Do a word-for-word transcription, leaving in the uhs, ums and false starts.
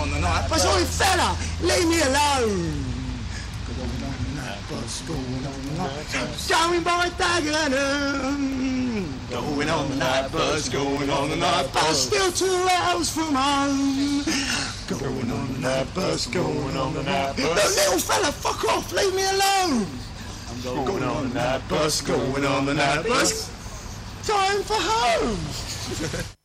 on the night bus. Oi, fella, leave me alone. Going on the night bus, going on the night bus. Going by Dagenham. Going on the night bus, going on the night bus. Still two hours from home. Going on the night bus, going on the night bus. No, little fella, fuck off, leave me alone. I'm going, going on the night bus, going on the night bus. Time for home.